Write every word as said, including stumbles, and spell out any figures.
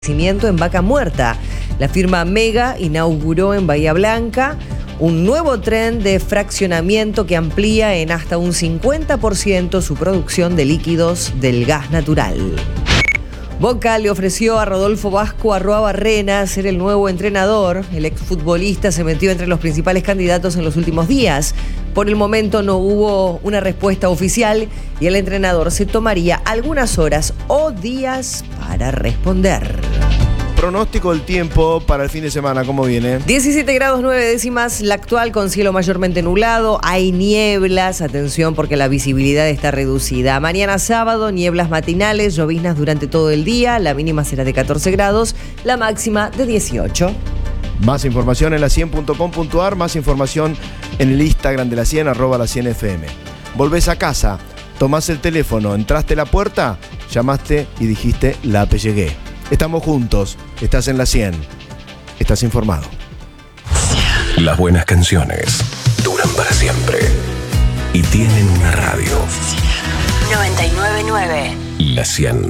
En Vaca Muerta. La firma Mega inauguró en Bahía Blanca un nuevo tren de fraccionamiento que amplía en hasta un cincuenta por ciento su producción de líquidos del gas natural. Boca le ofreció a Rodolfo Vasco Arruabarrena ser el nuevo entrenador. El exfutbolista se metió entre los principales candidatos en los últimos días. Por el momento no hubo una respuesta oficial y el entrenador se tomaría algunas horas o días para responder. Pronóstico del tiempo para el fin de semana, ¿cómo viene? diecisiete grados nueve décimas, la actual con cielo mayormente nublado, hay nieblas, atención porque la visibilidad está reducida. Mañana sábado, nieblas matinales, lloviznas durante todo el día, la mínima será de catorce grados, la máxima de dieciocho. Más información en la cien punto com punto ar, más información en el Instagram de la cien, arroba la cien F M. Volvés a casa, tomás el teléfono, entraste a la puerta, llamaste y dijiste la P llegué. Estamos juntos, estás en la cien, estás informado. Las buenas canciones duran para siempre y tienen una radio. noventa y nueve punto nueve. La cien.